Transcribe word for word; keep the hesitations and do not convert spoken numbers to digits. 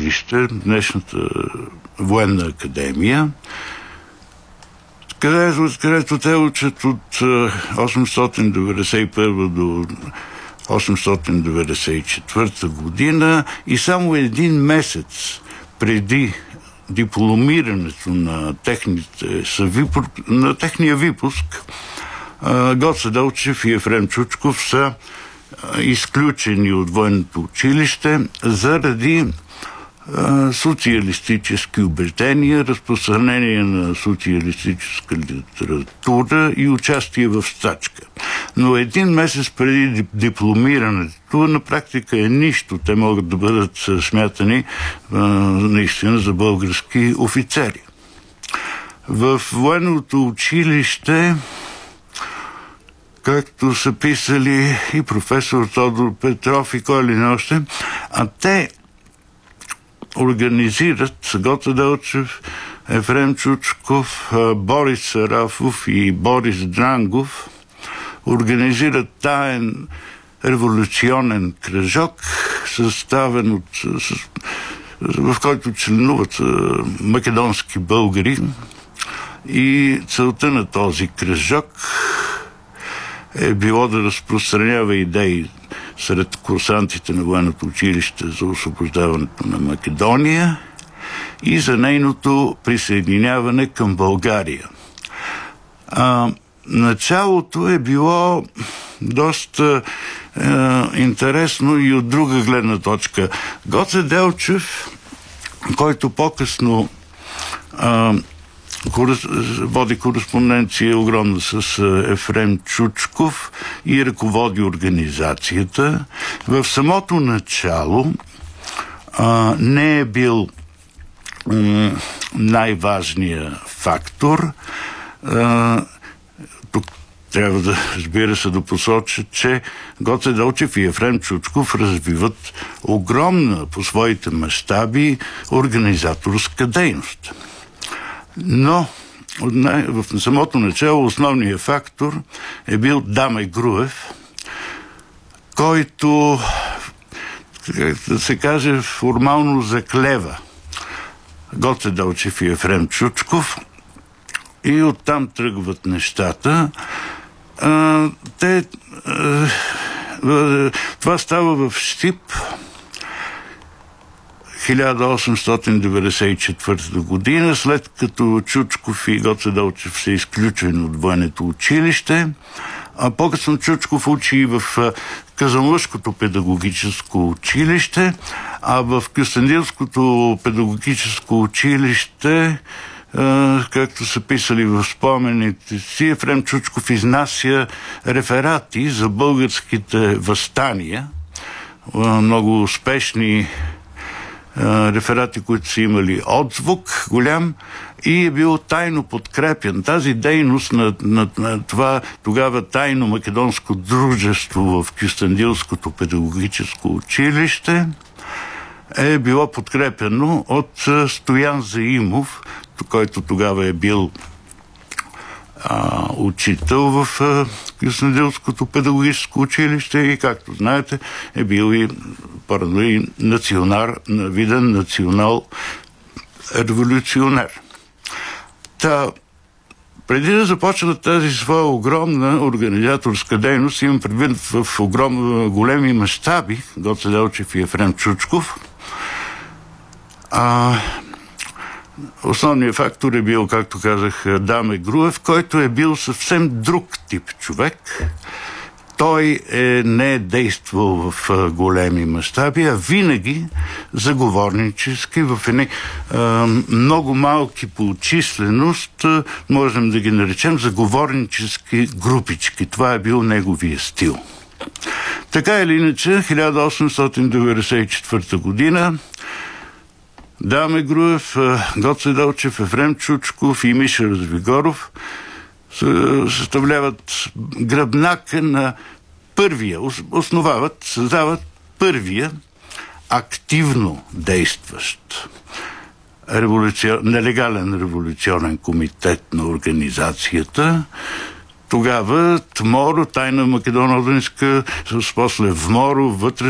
училище, днешната военна академия, където, където те учат от осемстотин деветдесет и първа до осемстотин деветдесет и четвърта година и само един месец преди дипломирането на, техните, на техния випуск, Гоце Делчев и Ефрем Чучков са изключени от военното училище заради социалистически убеждения, разпространение на социалистическа литература и участие в стачка. Но един месец преди дипломирането на практика е нищо. Те могат да бъдат смятани а, наистина за български офицери. В военното училище, както са писали и професор Тодор Петров и кой ли не още, а те организират Гоце Делчев, Ефрем Чучков, Борис Сарафов и Борис Дрангов организират таен революционен кръжок, съставен от, с, в който членуват македонски българи, и целта на този кръжок е било да разпространява идеи сред курсантите на военното училище за освобождаването на Македония и за нейното присъединяване към България. А, началото е било доста е, интересно и от друга гледна точка. Гоце Делчев, който по-късно а, води кореспонденция огромна с Ефрем Чучков и ръководи организацията, в самото начало а, не е бил м- най-важният фактор. А, тук трябва да, разбира се, да посоча, че Гоце Делчев и Ефрем Чучков развиват огромна по своите мащаби организаторска дейност. Но в самото начало основният фактор е бил Даме Груев, който, как да се каже, формално заклева Гоце Делчев и Ефрем Чучков и оттам тръгват нещата. А, те, а, това става в Щип хиляда осемстотин деветдесет и четвърта година, след като Чучков и Гоце Делчев са изключени от военното училище, а по-късно Чучков учи и в Казанлъшкото педагогическо училище, а в Кюстендилското педагогическо училище, както са писали в спомените си, Ефрем Чучков изнася реферати за българските въстания, много успешни реферати, които са имали отзвук голям, и е бил тайно подкрепен. Тази дейност на, на, на това тогава тайно македонско дружество в Кюстендилското педагогическо училище е било подкрепено от Стоян Заимов, който тогава е бил а, учител в а, Кюстендилското педагогическо училище и, както знаете, е бил и, пардon, и национар, виден национал-революционер. Та, преди да започна тази своя огромна организаторска дейност, имам предвид в огромни, големи мащаби Гоце Делчев и Ефрем Чучков, а основният фактор е бил, както казах, Даме Груев, който е бил съвсем друг тип човек. Той е, не е действал в големи мащаби, а винаги заговорнически, в едни а, много малки по численост, можем да ги наречем заговорнически групички. Това е бил неговия стил. Така или иначе, хиляда осемстотин деветдесет и четвърта година Даме Груев, Гоце Делчев, Ефрем Чучков и Миша Развигоров съставляват гръбнака на първия, основават, създават първия активно действащ революцион, нелегален революционен комитет на организацията. Тогава ТМОРО, Тайна македоно-одинска, после ВМОРО, вътре